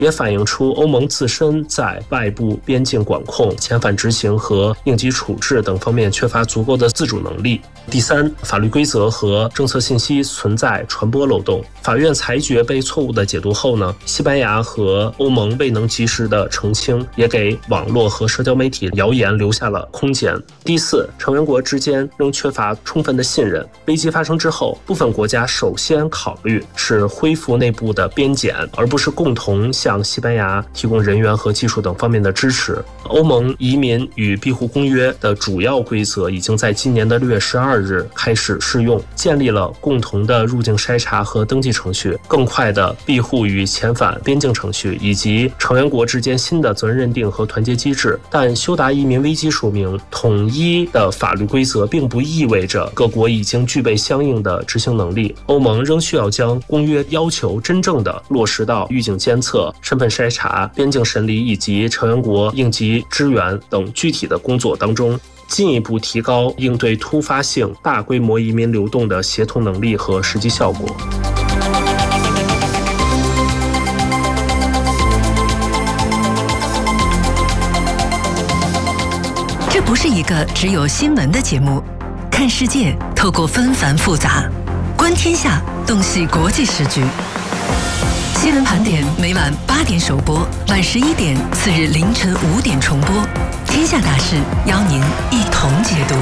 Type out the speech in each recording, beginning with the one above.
也反映出欧盟自身在外部边境管控、遣返执行和应急处置等方面缺乏足够的自主能力。第三，法律规则和政策信息存在传播漏洞。法院裁决被错误的解读后呢，西班牙和欧盟未能及时的澄清，也给网络和社交媒体谣言留下了空间。第四，成员国之间仍缺乏充分的信任。危机发生之后，部分国家首先考虑是恢复内部的边检，而不是共同向西班牙提供人员和技术等方面的支持。欧盟移民与庇护公约的主要规则已经在今年的6月12日开始适用，建立了共同的入境筛查和登记程序、更快的庇护与遣返边境程序，以及成员国之间新的责任认定和团结机制。但休达移民危机说明，统一的法律规则并不意味着各国已经具备相应的执行能力。欧盟仍需要将公约要求真正的落实到预警监测、身份筛查、边境审理以及成员国应急支援等具体的工作当中，进一步提高应对突发性大规模移民流动的协同能力和实际效果。 这不是一个只有新闻的节目，看世界透过纷繁复杂，观天下洞悉国际时局。新闻盘点每晚8点首播，晚11点，次日凌晨5点重播。天下大事，邀您一同解读。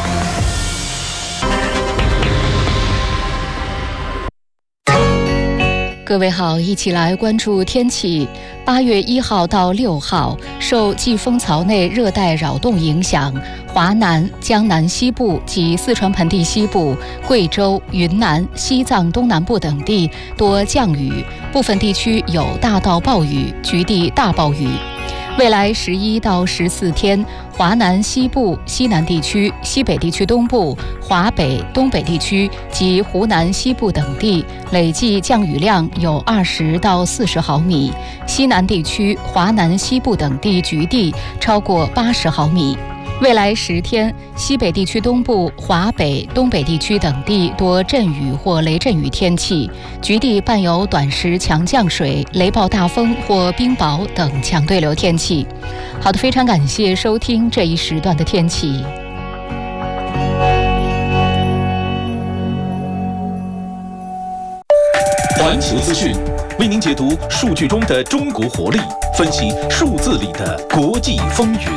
各位好，一起来关注天气。8月1号到6号，受季风槽内热带扰动影响，华南、江南西部及四川盆地西部、贵州、云南、西藏东南部等地多降雨，部分地区有大到暴雨，局地大暴雨。未来11到14天，华南西部、西南地区、西北地区东部、华北、东北地区及湖南西部等地累计降雨量有20到40毫米，西南地区、华南西部等地局地超过80毫米。未来10天，西北地区东部、华北、东北地区等地多阵雨或雷阵雨天气，局地伴有短时强降水、雷暴大风或冰雹等强对流天气。好的，非常感谢收听这一时段的天气。 环球资讯为您解读数据中的中国活力，分析数字里的国际风云。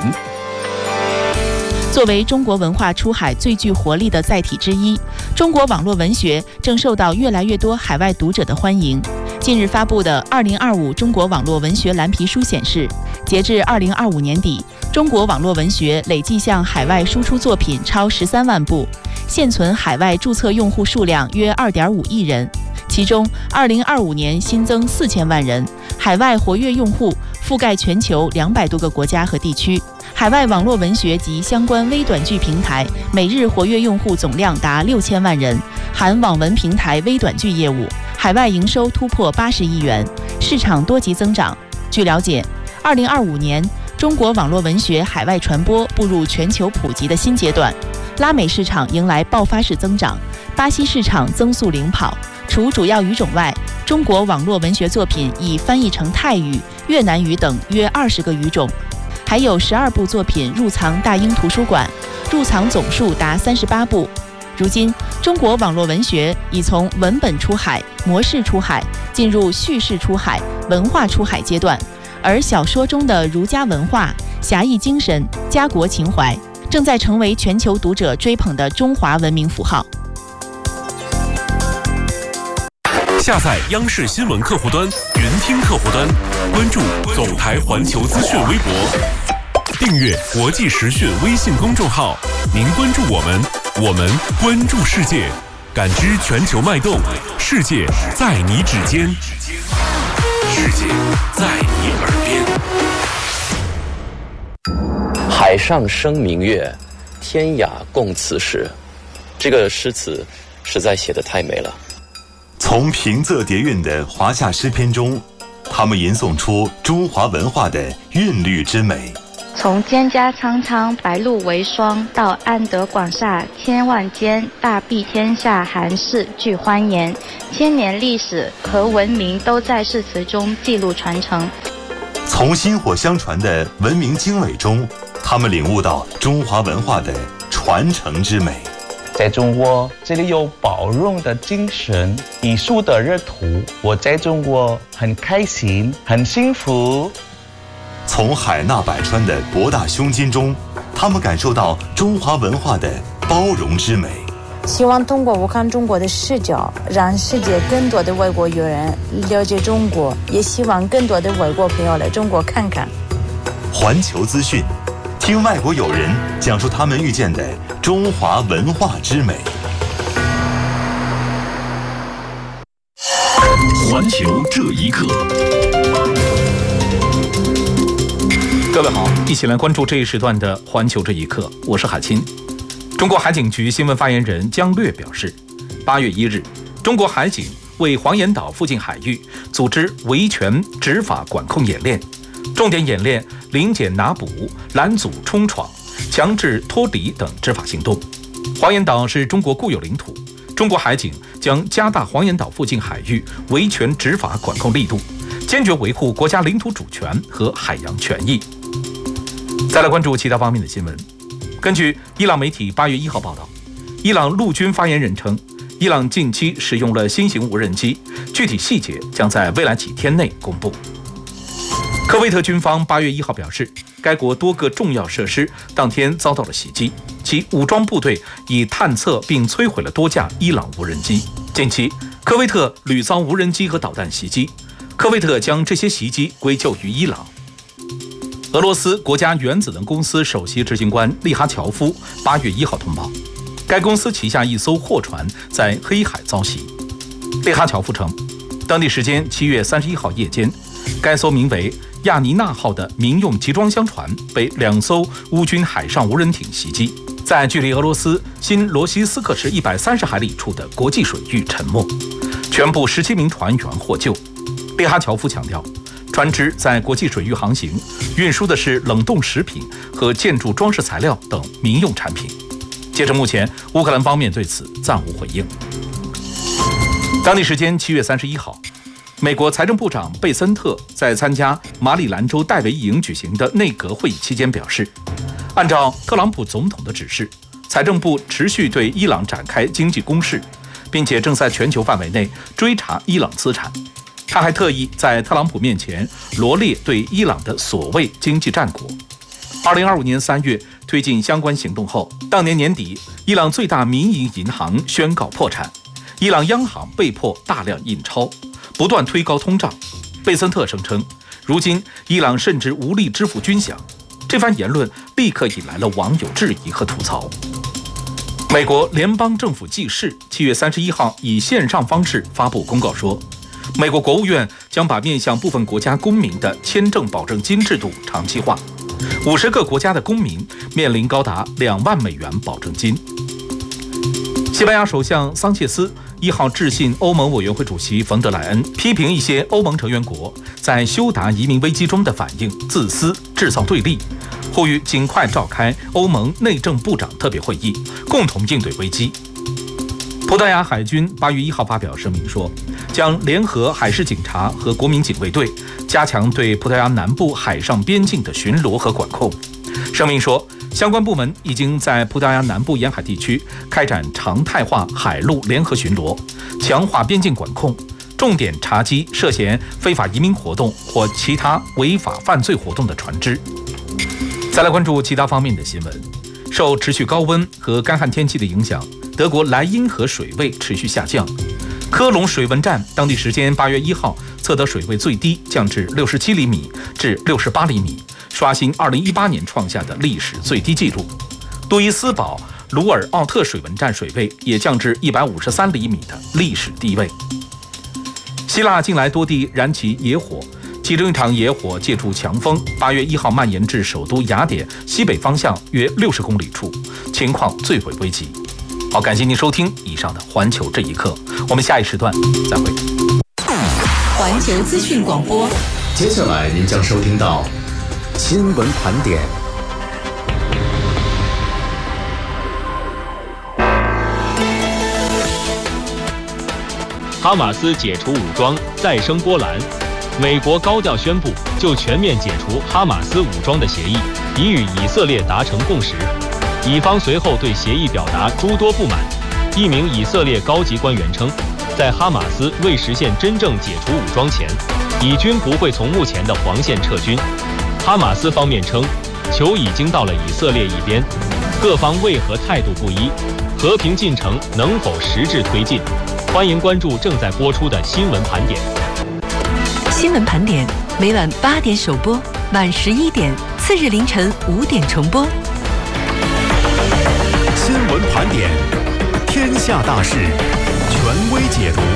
作为中国文化出海最具活力的载体之一，中国网络文学正受到越来越多海外读者的欢迎。近日发布的2025中国网络文学蓝皮书显示，截至2025年底，中国网络文学累计向海外输出作品超13万部，现存海外注册用户数量约2.5亿人，其中2025年新增4000万人，海外活跃用户覆盖全球200多个国家和地区。海外网络文学及相关微短剧平台每日活跃用户总量达6000万人，含网文平台微短剧业务，海外营收突破80亿元，市场多级增长。据了解，2025年中国网络文学海外传播步入全球普及的新阶段，拉美市场迎来爆发式增长，巴西市场增速领跑。除主要语种外，中国网络文学作品已翻译成泰语、越南语等约20个语种，还有12部作品入藏大英图书馆，入藏总数达38部。如今，中国网络文学已从文本出海、模式出海进入叙事出海、文化出海阶段，而小说中的儒家文化、侠义精神、家国情怀正在成为全球读者追捧的中华文明符号。 下载央视新闻客户端、云听客户端，关注总台环球资讯微博，订阅国际时讯微信公众号。您关注我们，我们关注世界，感知全球脉动，世界在你指尖，世界在你耳边。 海上生明月，天涯共此时。这个诗词实在写得太美了。 从平仄叠韵的华夏诗篇中，他们吟诵出中华文化的韵律之美。 从蒹葭苍苍，白露为霜，到安得广厦千万间，大庇天下寒士俱欢颜。千年历史和文明都在誓词中记录传承。 从薪火相传的文明经纬中，他们领悟到中华文化的传承之美。 在中国，这里有包容的精神，艺术的热土。我在中国很开心，很幸福。 从海纳百川的博大胸襟中，他们感受到中华文化的包容之美。 希望通过我看中国的视角，让世界更多的外国友人了解中国，也希望更多的外国朋友来中国看看。 环球资讯，听外国友人讲述他们遇见的中华文化之美。 环球这一刻。各位好，一起来关注这一时段的环球这一刻，我是海清。中国海警局新闻发言人姜略表示，8月1日，中国海警为黄岩岛附近海域组织维权执法管控演练，重点演练临检拿捕、拦阻冲闯、强制脱离等执法行动。黄岩岛是中国固有领土，中国海警将加大黄岩岛附近海域维权执法管控力度，坚决维护国家领土主权和海洋权益。再来关注其他方面的新闻。根据伊朗媒体8月1号报道，伊朗陆军发言人称，伊朗近期使用了新型无人机，具体细节将在未来几天内公布。科威特军方8月1号表示，该国多个重要设施当天遭到了袭击，其武装部队已探测并摧毁了多架伊朗无人机。近期，科威特屡遭无人机和导弹袭击，科威特将这些袭击归咎于伊朗。俄罗斯国家原子能公司首席执行官利哈乔夫8月1号通报，该公司旗下一艘货船在黑海遭袭。利哈乔夫称，当地时间7月31号夜间，该艘名为亚尼娜号的民用集装箱船被2艘乌军海上无人艇袭击，在距离俄罗斯新罗西斯克市130海里处的国际水域沉没，全部17名船员获救。利哈乔夫强调，船只在国际水域航行，运输的是冷冻食品和建筑装饰材料等民用产品。截至目前，乌克兰方面对此暂无回应。当地时间7月31号，美国财政部长贝森特在参加马里兰州戴维营举行的内阁会议期间表示，按照特朗普总统的指示，财政部持续对伊朗展开经济攻势，并且正在全球范围内追查伊朗资产。他还特意在特朗普面前罗列对伊朗的所谓经济战果。2025年3月推进相关行动后，当年年底，伊朗最大民营银行宣告破产，伊朗央行被迫大量印钞，不断推高通胀。贝森特声称，如今伊朗甚至无力支付军饷。这番言论立刻引来了网友质疑和吐槽。美国联邦政府记事7月31号以线上方式发布公告说，美国国务院将把面向部分国家公民的签证保证金制度长期化，50个国家的公民面临高达2万美元保证金。西班牙首相桑切斯1号致信欧盟委员会主席冯德莱恩，批评一些欧盟成员国在休达移民危机中的反应自私，制造对立，呼吁尽快召开欧盟内政部长特别会议，共同应对危机。葡萄牙海军8月1号发表声明说，将联合海事警察和国民警卫队加强对葡萄牙南部海上边境的巡逻和管控。声明说，相关部门已经在葡萄牙南部沿海地区开展常态化海陆联合巡逻，强化边境管控，重点查缉涉嫌非法移民活动或其他违法犯罪活动的船只。再来关注其他方面的新闻。受持续高温和干旱天气的影响，德国莱茵河水位持续下降。科隆水文站当地时间8月1号测得水位最低降至67厘米至68厘米，刷新2018年创下的历史最低纪录。杜伊斯堡鲁尔奥特水文站水位也降至153厘米的历史低位。希腊近来多地燃起野火，其中一场野火借助强风8月1号蔓延至首都雅典西北方向约60公里处，情况最为危急。好，感谢您收听以上的环球这一刻，我们下一时段再会。 环球资讯广播， 接下来您将收听到新闻盘点。 哈马斯解除武装再生波澜，美国高调宣布就全面解除哈马斯武装的协议，已与以色列达成共识。以方随后对协议表达诸多不满。一名以色列高级官员称，在哈马斯未实现真正解除武装前，以军不会从目前的黄线撤军。哈马斯方面称，球已经到了以色列一边，各方为何态度不一？和平进程能否实质推进？欢迎关注正在播出的新闻盘点。 新闻盘点每晚8点首播，晚11点，次日凌晨5点重播。 新闻盘点，天下大事，权威解读。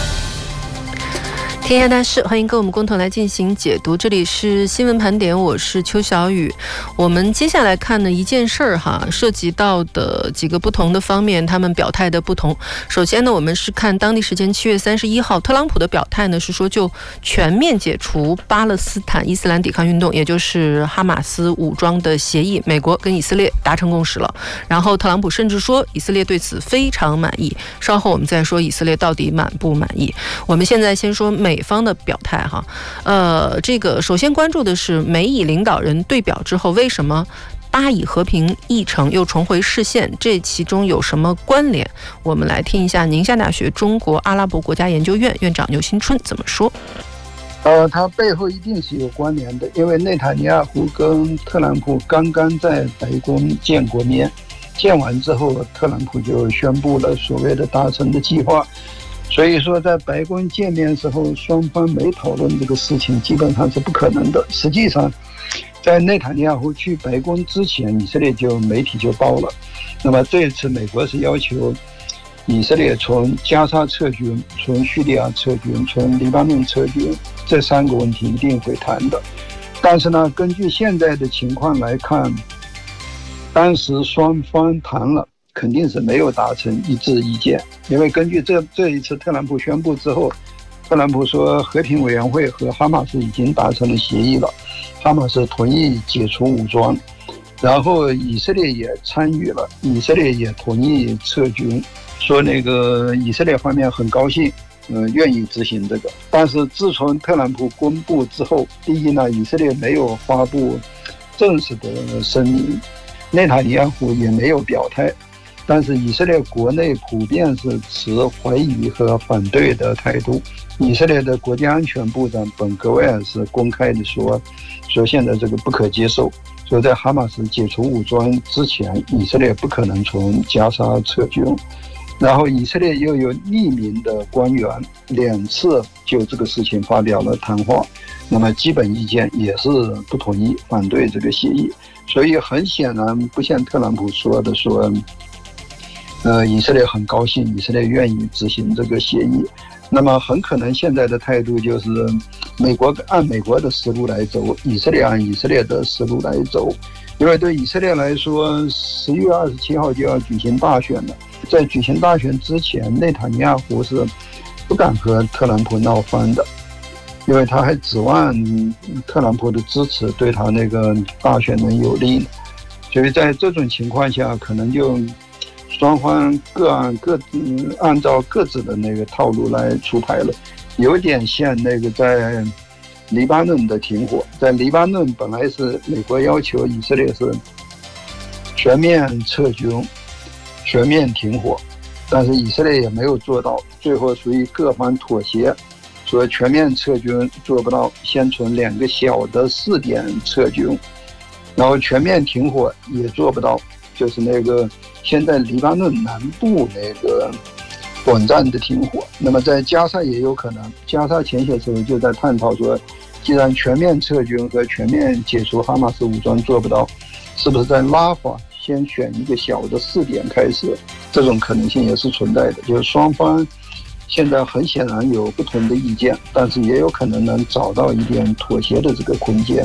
天下大事，欢迎跟我们共同来进行解读。这里是新闻盘点，我是邱小雨。我们接下来看的一件事儿涉及到的几个不同的方面，他们表态的不同。首先呢，我们是看当地时间7月31号，特朗普的表态呢是说就全面解除巴勒斯坦伊斯兰抵抗运动，也就是哈马斯武装的协议，美国跟以色列达成共识了。然后特朗普甚至说以色列对此非常满意。稍后我们再说以色列到底满不满意。我们现在先说美方的表态这个首先关注的是美以领导人对表之后，为什么巴以和平议程又重回视线？这其中有什么关联？我们来听一下宁夏大学中国阿拉伯国家研究院院长牛新春怎么说。 它背后一定是有关联的，因为内塔尼亚胡跟特朗普刚刚在白宫见过面，见完之后，特朗普就宣布了所谓的达成的计划。所以说在白宫见面时候，双方没讨论这个事情，基本上是不可能的。实际上在内塔尼亚胡去白宫之前，以色列媒体就报了。那么这次美国是要求以色列从加沙撤军，从叙利亚撤军，从黎巴嫩撤军，这3个问题一定会谈的。但是呢，根据现在的情况来看，当时双方谈了，肯定是没有达成一致意见。因为根据这一次特朗普宣布之后，特朗普说和平委员会和哈马斯已经达成了协议了，哈马斯同意解除武装，然后以色列也参与了，以色列也同意撤军，说那个以色列方面很高兴，愿意执行这个。但是自从特朗普公布之后，第一呢，以色列没有发布正式的声明，内塔尼亚胡也没有表态，但是以色列国内普遍是持怀疑和反对的态度。以色列的国家安全部长本格维尔是公开的说现在这个不可接受，说在哈马斯解除武装之前，以色列不可能从加沙撤军。然后以色列又有匿名的官员2次就这个事情发表了谈话，那么基本意见也是不同意，反对这个协议。所以很显然不像特朗普说的以色列很高兴，以色列愿意执行这个协议。那么很可能现在的态度就是美国按美国的思路来走，以色列按以色列的思路来走。因为对以色列来说，10月27号就要举行大选了，在举行大选之前，内塔尼亚胡是不敢和特朗普闹翻的，因为他还指望特朗普的支持对他那个大选能有利。所以在这种情况下，可能就双方按照各自的那个套路来出牌了，有点像那个在黎巴嫩的停火。在黎巴嫩本来是美国要求以色列是全面撤军、全面停火，但是以色列也没有做到，最后属于各方妥协，说全面撤军做不到，先从2个小的试点撤军，然后全面停火也做不到，就是那个现在黎巴嫩南部那个短暂的停火。那么在加沙也有可能，加沙前些时候就在探讨说，既然全面撤军和全面解除哈马斯武装做不到，是不是在拉法先选一个小的试点开始？这种可能性也是存在的，就是双方现在很显然有不同的意见，但是也有可能能找到一点妥协的这个空间。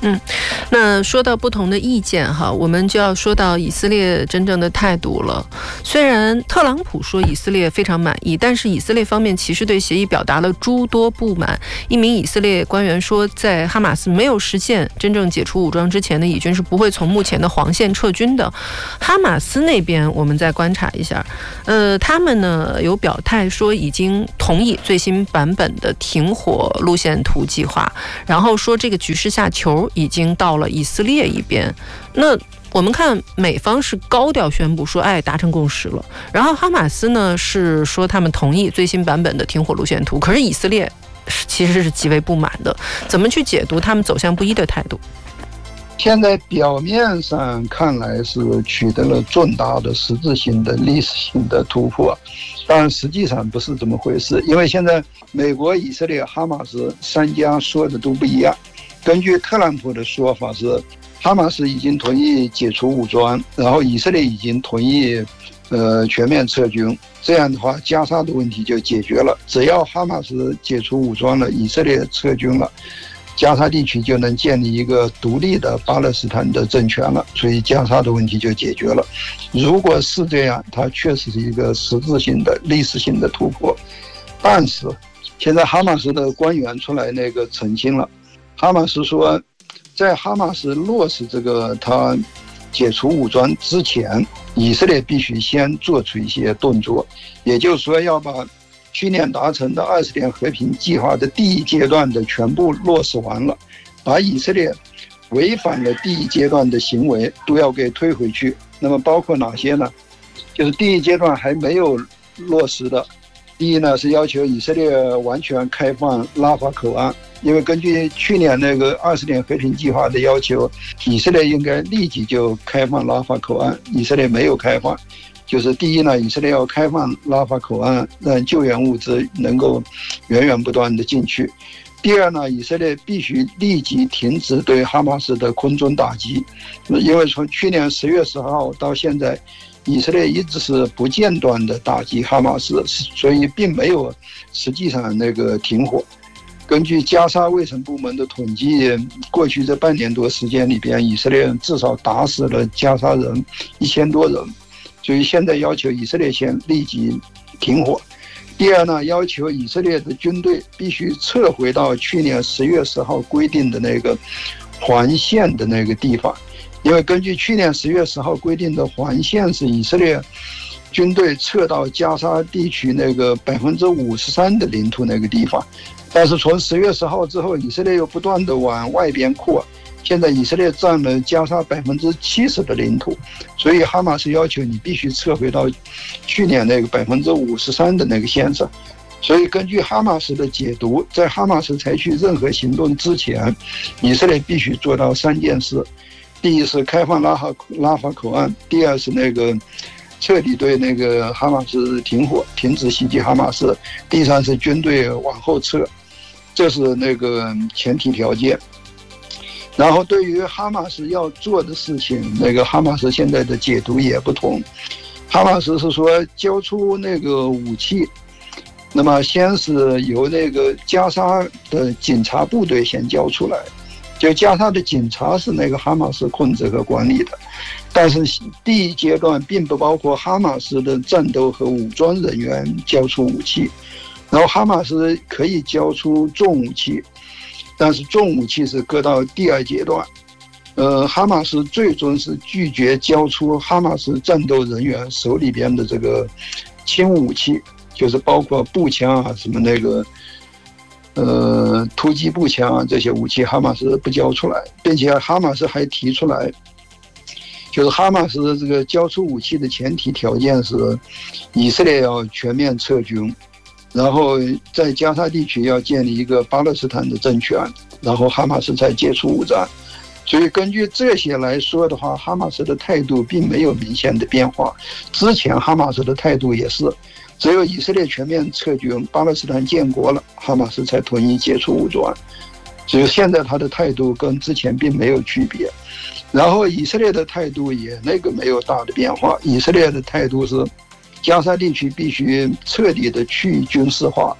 那说到不同的意见哈，我们就要说到以色列真正的态度了。虽然特朗普说以色列非常满意，但是以色列方面其实对协议表达了诸多不满。一名以色列官员说，在哈马斯没有实现真正解除武装之前呢，以军是不会从目前的黄线撤军的。哈马斯那边我们再观察一下，他们呢有表态说已经同意最新版本的停火路线图计划，然后说这个局势下球已经到了以色列一边。那我们看美方是高调宣布说达成共识了，然后哈马斯呢是说他们同意最新版本的停火路线图，可是以色列其实是极为不满的。怎么去解读他们走向不一的态度？ 现在表面上看来是取得了重大的实质性的历史性的突破，但实际上不是这么回事。因为现在美国、以色列、哈马斯三家说的都不一样。根据特朗普的说法是，哈马斯已经同意解除武装，然后以色列已经同意全面撤军。这样的话，加沙的问题就解决了。只要哈马斯解除武装了，以色列撤军了，加沙地区就能建立一个独立的巴勒斯坦的政权了，所以加沙的问题就解决了。如果是这样，它确实是一个实质性的历史性的突破。但是现在哈马斯的官员出来澄清了，哈马斯说，在哈马斯落实这个他解除武装之前，以色列必须先做出一些动作，也就是说要把去年达成的20年和平计划的第一阶段的全部落实完了，把以色列违反了第一阶段的行为都要给推回去。那么包括哪些呢？就是第一阶段还没有落实的，第一呢是要求以色列完全开放拉法口岸，因为根据去年20年和平计划的要求，以色列应该立即就开放拉法口岸，以色列没有开放。就是第一呢，以色列要开放拉法口岸，让救援物资能够源源不断的进去。第二呢，以色列必须立即停止对哈马斯的空中打击，因为从去年10月10号到现在，以色列一直是不间断的打击哈马斯，所以并没有实际上停火。根据加沙卫生部门的统计，过去这半年多时间里边，以色列至少打死了加沙人1000多人。所以现在要求以色列先立即停火。第二呢，要求以色列的军队必须撤回到去年10月10号规定的环线的地方，因为根据去年10月10号规定的环线是以色列军队撤到加沙地区53%的领土地方，但是从10月10号之后，以色列又不断的往外边扩。现在以色列占了加沙70%的领土，所以哈马斯要求你必须撤回到去年53%的线上。所以根据哈马斯的解读，在哈马斯采取任何行动之前，以色列必须做到3件事：第一是开放拉法口岸，第二是彻底对哈马斯停火，停止袭击哈马斯，第三是军队往后撤，这是前提条件。然后对于哈马斯要做的事情，哈马斯现在的解读也不同。哈马斯是说交出武器，那么先是由加沙的警察部队先交出来，就加沙的警察是哈马斯控制和管理的，但是第一阶段并不包括哈马斯的战斗和武装人员交出武器，然后哈马斯可以交出重武器，但是重武器是搁到第二阶段。哈马斯最终是拒绝交出哈马斯战斗人员手里边的轻武器，就是包括步枪啊，什么突击步枪啊，这些武器哈马斯不交出来，并且哈马斯还提出来，就是哈马斯交出武器的前提条件是以色列要全面撤军，然后在加沙地区要建立一个巴勒斯坦的政权，然后哈马斯才解除武装。所以根据这些来说的话，哈马斯的态度并没有明显的变化。之前哈马斯的态度也是，只有以色列全面撤军，巴勒斯坦建国了，哈马斯才同意解除武装。所以现在他的态度跟之前并没有区别。然后以色列的态度也没有大的变化，以色列的态度是加沙地区必须彻底的去军事化，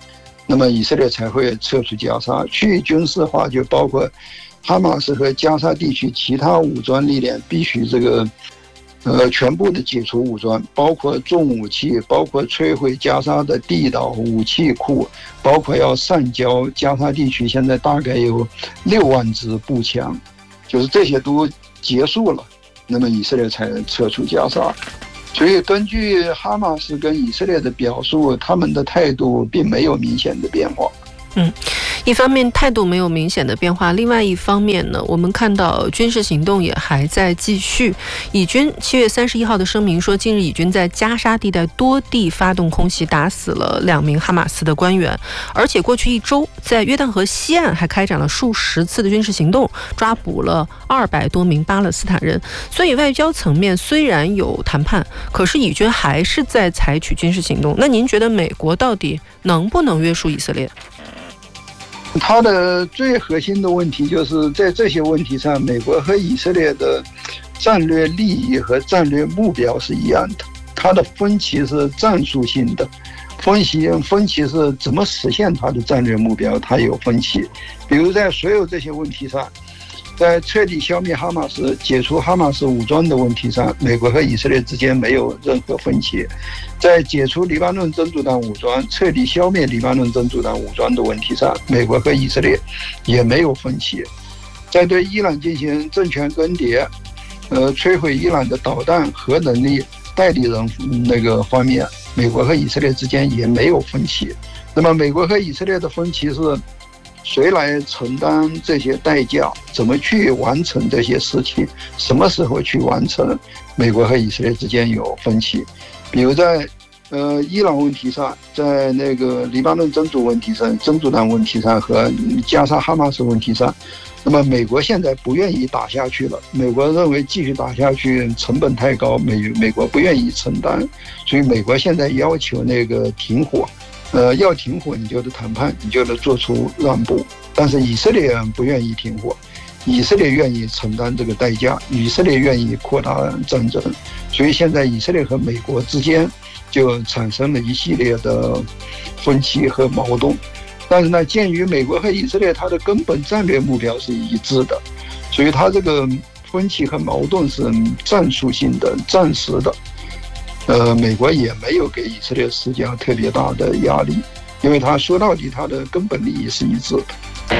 那么以色列才会撤出加沙。去军事化就包括哈马斯和加沙地区其他武装力量必须这个全部的解除武装，包括重武器，包括摧毁加沙的地道武器库，包括要上交加沙地区现在大概有6万支步枪，就是这些都结束了，那么以色列才撤出加沙。所以根据哈马斯跟以色列的表述，他们的态度并没有明显的变化。 一方面态度没有明显的变化，另外一方面呢，我们看到军事行动也还在继续。以军7月31号的声明说，近日以军在加沙地带多地发动空袭，打死了2名哈马斯的官员，而且过去1周在约旦河西岸还开展了数十次的军事行动，抓捕了200多名巴勒斯坦人。所以外交层面虽然有谈判，可是以军还是在采取军事行动。那您觉得美国到底能不能约束以色列？ 它的最核心的问题就是在这些问题上，美国和以色列的战略利益和战略目标是一样的，它的分歧是战术性的，分歧是怎么实现它的战略目标，它有分歧。比如在所有这些问题上，在彻底消灭哈马斯、解除哈马斯武装的问题上，美国和以色列之间没有任何分歧；在解除黎巴嫩真主党武装、彻底消灭黎巴嫩真主党武装的问题上，美国和以色列也没有分歧；在对伊朗进行政权更迭、摧毁伊朗的导弹、核能力代理人那个方面，美国和以色列之间也没有分歧。那么，美国和以色列的分歧是谁来承担这些代价？怎么去完成这些事情？什么时候去完成？美国和以色列之间有分歧。比如在伊朗问题上，在那个黎巴嫩真主问题上、真主党问题上和加沙哈马斯问题上，那么美国现在不愿意打下去了。美国认为继续打下去成本太高，美国不愿意承担，所以美国现在要求那个停火。要停火，你就得谈判，你就得做出让步。但是以色列不愿意停火，以色列愿意承担这个代价，以色列愿意扩大战争，所以现在以色列和美国之间就产生了一系列的分歧和矛盾。但是呢，鉴于美国和以色列它的根本战略目标是一致的，所以它这个分歧和矛盾是战术性的、暂时的。美国也没有给以色列施加特别大的压力，因为他说到底他的根本利益是一致的。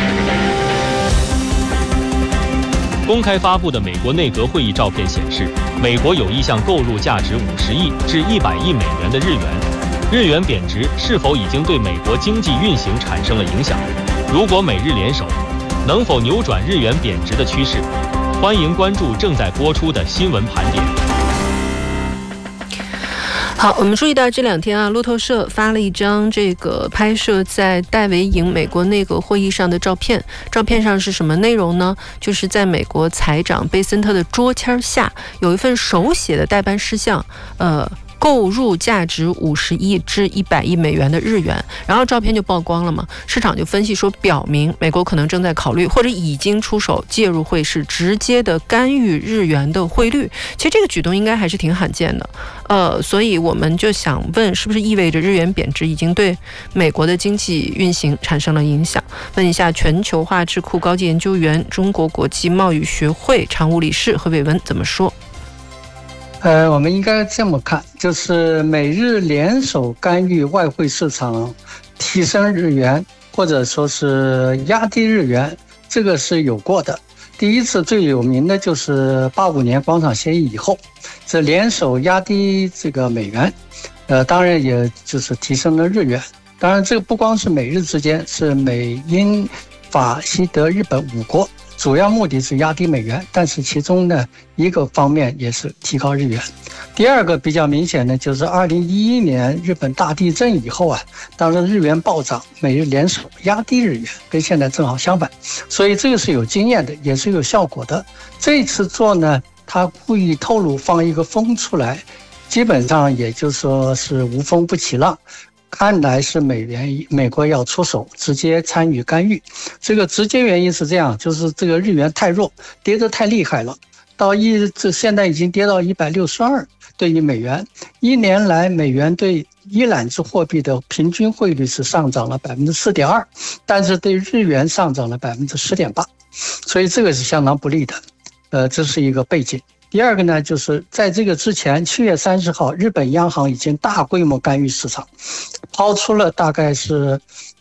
公开发布的美国内阁会议照片显示，美国有意向购入价值50亿至100亿美元的日元。日元贬值是否已经对美国经济运行产生了影响？如果美日联手，能否扭转日元贬值的趋势？欢迎关注正在播出的新闻盘点。 好，我们注意到这2天啊，路透社发了一张这个拍摄在戴维营美国内阁会议上的照片。照片上是什么内容呢？就是在美国财长贝森特的桌签下，有一份手写的代办事项，购入价值50亿至100亿美元的日元，然后照片就曝光了嘛。市场就分析说，表明美国可能正在考虑或者已经出手介入汇市，直接的干预日元的汇率。其实这个举动应该还是挺罕见的，所以我们就想问，是不是意味着日元贬值已经对美国的经济运行产生了影响？问一下全球化智库高级研究员、中国国际贸易学会常务理事何伟文怎么说？ 我们应该这么看，就是美日联手干预外汇市场，提升日元，或者说是压低日元，这个是有过的。第一次最有名的就是85年广场协议以后，这联手压低这个美元，当然也就是提升了日元。当然这个不光是美日之间，是美英法西德日本5国。主要目的是压低美元，但是其中呢一个方面也是提高日元。第二个比较明显的就是2011年日本大地震以后啊，当时日元暴涨，美日联手压低日元，跟现在正好相反，所以这个是有经验的，也是有效果的。这次做呢，他故意透露放一个风出来，基本上也就是说是无风不起浪。看来是美国要出手，直接参与干预。这个直接原因是这样，就是这个日元太弱，跌得太厉害了，现在已经跌到162， 对于美元。1年来，美元对伊朗制货币的平均汇率是上涨了 4.2%， 但是对日元上涨了 10.8%， 所以这个是相当不利的。这是一个背景。第二个呢，就是在这个之前，7月30号，日本央行已经大规模干预市场，抛出了大概是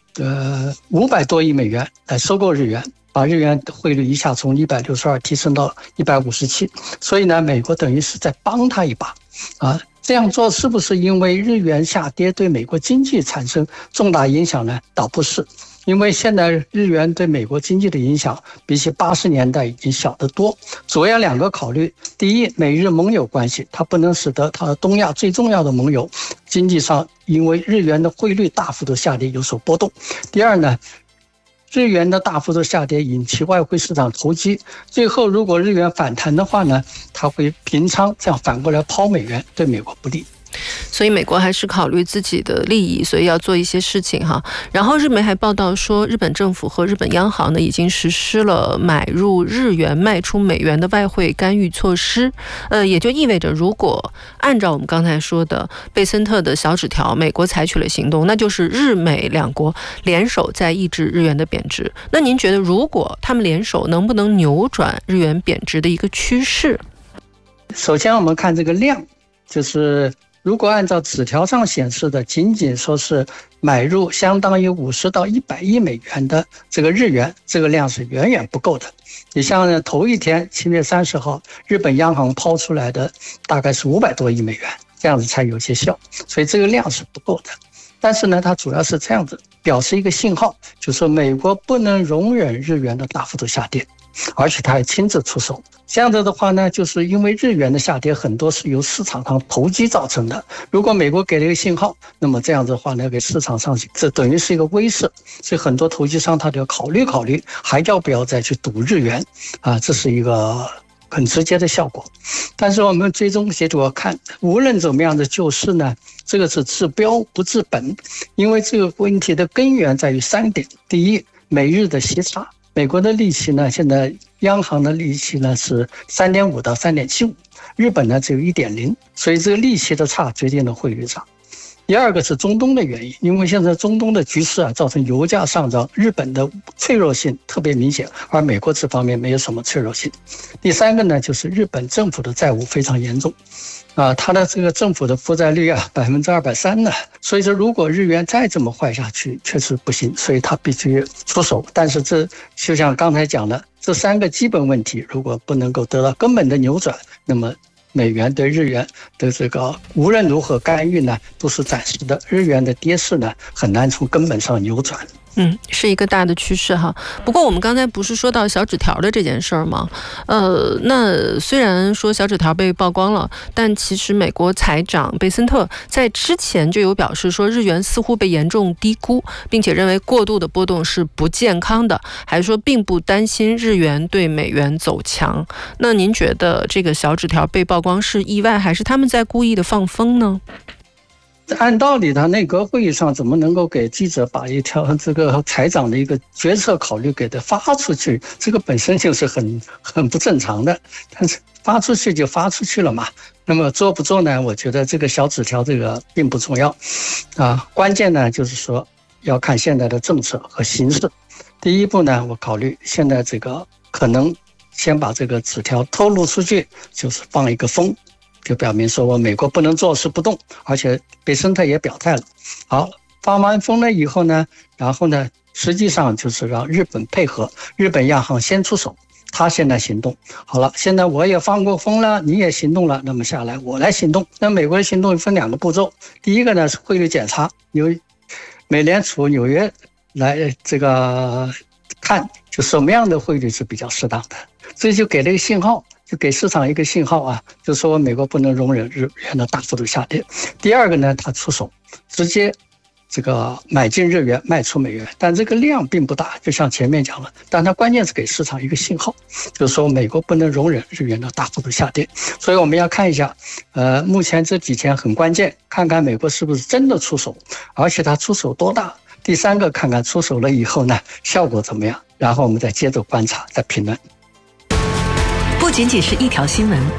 500多亿美元来收购日元，把日元汇率一下从162提升到157，所以呢，美国等于是在帮他一把啊。这样做是不是因为日元下跌对美国经济产生重大影响呢？倒不是。因为现在日元对美国经济的影响比起80年代已经小得多，主要2个考虑。第一，美日盟友关系，它不能使得它东亚最重要的盟友经济上因为日元的汇率大幅度下跌有所波动。第二呢，日元的大幅度下跌引起外汇市场投机，最后如果日元反弹的话呢，它会平仓，这样反过来抛美元，对美国不利。 所以美国还是考虑自己的利益，所以要做一些事情哈。然后日媒还报道说，日本政府和日本央行呢已经实施了买入日元卖出美元的外汇干预措施。也就意味着，如果按照我们刚才说的贝森特的小纸条，美国采取了行动，那就是日美两国联手在抑制日元的贬值。那您觉得，如果他们联手，能不能扭转日元贬值的一个趋势？ 首先我们看这个量，就是如果按照纸条上显示的，仅仅说是买入相当于50到100亿美元的这个日元，这个量是远远不够的。你像头一天7月30号，日本央行抛出来的大概是500多亿美元，这样子才有些效，所以这个量是不够的。但是呢，它主要是这样子表示一个信号，就是说美国不能容忍日元的大幅度下跌，而且他还亲自出手。这样子的话呢，就是因为日元的下跌很多是由市场上投机造成的。如果美国给了一个信号，那么这样子的话呢，给市场上这等于是一个威慑，所以很多投机商他就要考虑还要不要再去赌日元啊，这是一个很直接的效果。但是我们最终结果看，无论怎么样的救市呢，这个是治标不治本，因为这个问题的根源在于3点。第一，美日的息差。美国的利息呢，现在央行的利息呢是 3.5 到 3.75， 日本呢只有 1.0， 所以这个利息的差决定了汇率差。第二个是中东的原因，因为现在中东的局势造成油价上涨，日本的脆弱性特别明显，而美国这方面没有什么脆弱性。第三个呢，就是日本政府的债务非常严重。它的这个政府的负债率230%呢，所以说如果日元再这么坏下去，确实不行，所以它必须出手。但是这就像刚才讲的，这3个基本问题如果不能够得到根本的扭转，那么美元对日元的这个无论如何干预呢，都是暂时的，日元的跌势呢很难从根本上扭转。 是一个大的趋势哈。不过我们刚才不是说到小纸条的这件事儿吗？那虽然说小纸条被曝光了，但其实美国财长贝森特在之前就有表示说，日元似乎被严重低估，并且认为过度的波动是不健康的，还说并不担心日元对美元走强。那您觉得这个小纸条被曝光是意外，还是他们在故意的放风呢？ 按道理，他内阁会议上怎么能够给记者把一条这个财长的一个决策考虑给他发出去？这个本身就是很不正常的。但是发出去就发出去了嘛。那么做不做呢？我觉得这个小纸条这个并不重要关键呢就是说要看现在的政策和形势。第一步呢，我考虑现在这个可能先把这个纸条透露出去，就是放一个风。就表明说我美国不能坐视不动，而且贝森特也表态了。好，发完风了以后呢，然后呢，实际上就是让日本配合，日本央行先出手，他现在行动。好了，现在我也放过风了，你也行动了，那么下来我来行动。那美国的行动分2个步骤，第一个呢是汇率检查，由美联储纽约来这个看，就什么样的汇率是比较适当的，这就给了一个信号。就给市场一个信号就说美国不能容忍日元的大幅度下跌。第二个呢，他出手直接这个买进日元卖出美元，但这个量并不大，就像前面讲了，但它关键是给市场一个信号，就是说美国不能容忍日元的大幅度下跌。所以我们要看一下目前这几天很关键，看看美国是不是真的出手，而且它出手多大。第三个，看看出手了以后呢效果怎么样，然后我们再接着观察再评论。 不仅仅是一条新闻，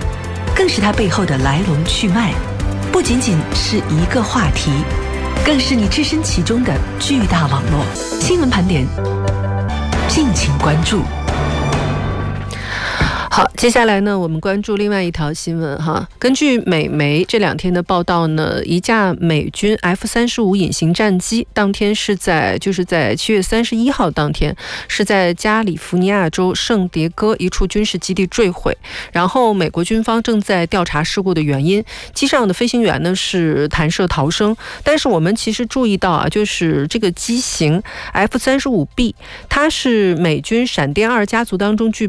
更是它背后的来龙去脉，不仅仅是一个话题，更是你置身其中的巨大网络。新闻盘点，敬请关注。 好，接下来呢，我们关注另外一条新闻哈。根据美媒这2天的报道呢，一架美军 F-35隐形战机当天在7月31号当天，是在加利福尼亚州圣迭戈一处军事基地坠毁。然后美国军方正在调查事故的原因，机上的飞行员呢是弹射逃生。但是我们其实注意到啊，就是这个机型 F-35B， 它是美军闪电2家族当中具